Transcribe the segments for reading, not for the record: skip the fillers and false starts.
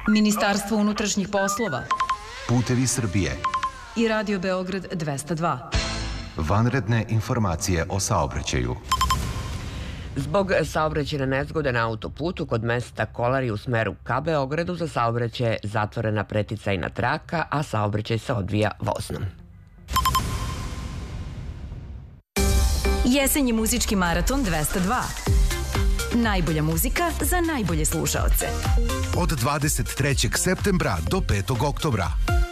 Ministarstvo unutrašnjih poslova, Putevi Srbije i Radio Beograd 202. Vanredne informacije o saobraćaju. Zbog saobraćajne nezgode na autoputu kod mesta Kolari u smeru ka Beogradu za saobraćaj je zatvorena preticajna traka, a saobraćaj se odvija voznom. Jesenji muzički maraton 202. Najbolja muzika za najbolje slušaoce. Od 23. septembra do 5. oktobra.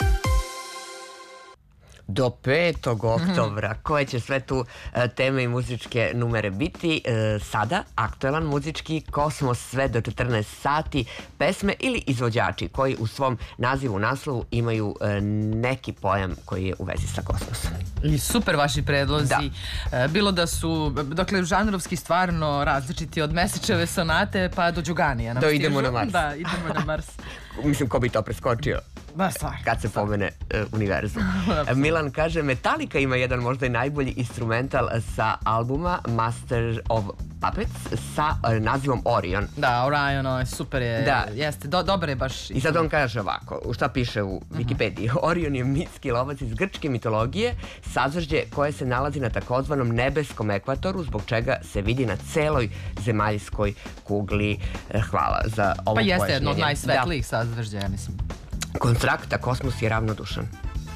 Do 5. oktobra. Koje će sve tu teme i muzičke numere biti? Sada aktuelan muzički kosmos sve do 14 sati, pesme ili izvođači koji u svom nazivu, naslovu imaju neki pojam koji je u vezi sa kosmosom. I super vaši predlozi. Da. Bilo da su, dakle, žanrovski stvarno različiti od Mesečeve sonate pa do Đuganija. Do Idemo na Mars. Da, Idemo na Mars. Mislim, ko bi to preskočio? Da, stvarno. Kad se pomene univerzum. Milan kaže, Metallica ima jedan možda i najbolji instrumental sa albuma Master of Puppets sa nazivom Orion. Da, Orion, super je, da. Jeste, dobar je baš. I sad on kaže ovako, šta piše u Wikipediji? Orion je mitski lovac iz grčke mitologije, sazvrđe koje se nalazi na takozvanom nebeskom ekvatoru, zbog čega se vidi na celoj zemaljskoj kugli. Hvala za ovo pojašnjenje. Pa jeste jedno od najsvetlijih sazvrđa, ja mislim. Konstrakta, kosmos je ravnodušan.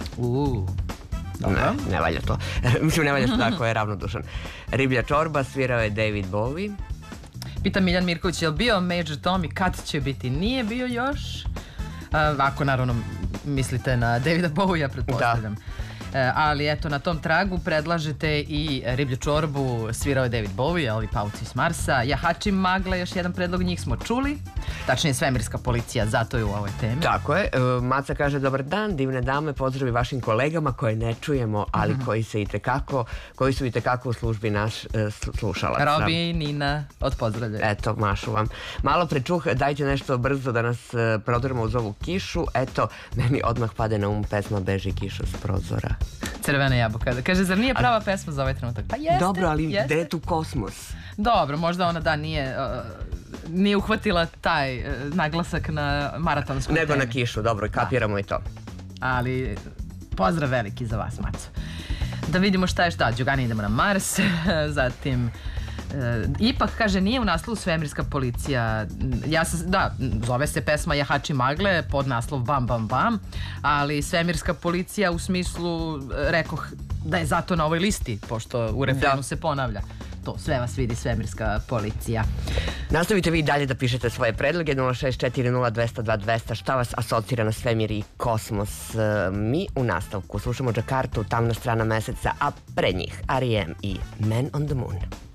Dobro. Ne valja to. Mislim, ne valja što tako je ravnodušan. Riblja čorba, svirao je David Bowie. Pita Miljan Mirković, je li bio Major Tom i kad će biti? Nije bio još. Ako naravno mislite na Davida Bowie, ja pretpostavljam. Ali eto, na tom tragu predlažete i Riblju čorbu, svirao je David Bowie, ovi pauci s Marsa. Jahači magle, još jedan predlog, njih smo čuli. Tačnije, svemirska policija, zato je u ovoj temi. Tako je. Maca kaže, dobar dan, divne dame, pozdravi vašim kolegama koje ne čujemo, ali koji su i tekako u službi naš slušalaca. Robi i Nina, od pozdravlja. Eto, mašu vam. Malo prečuh, dajte nešto brzo da nas prodremo uz ovu kišu. Eto, meni odmah pade na pesma Beži kiša s prozora. Crvena jabuka. Kaže, zar nije prava pesma za ovaj trenutak? Pa jeste. Dobro, ali gde je tu kosmos? Dobro, možda ona nije uhvatila taj naglasak na maratonsku nego temi. Na kišu, dobro, kapiramo i to. Ali pozdrav veliki za vas, Maco. Da vidimo šta je šta. Đugani, Idemo na Mars. Zatim ipak, kaže, nije u naslovu svemirska policija. Zove se pesma Jahači magle, pod naslov Bam Bam Bam, ali svemirska policija u smislu, rekoh, da je zato na ovoj listi, pošto u refrenu se ponavlja. To, sve vas vidi svemirska policija. Nastavite vi dalje da pišete svoje predloge 064020202, šta vas asocira na svemir i kosmos. Mi u nastavku slušamo Džakartu, Tamna strana meseca, a pre njih R.E.M. i Man on the Moon.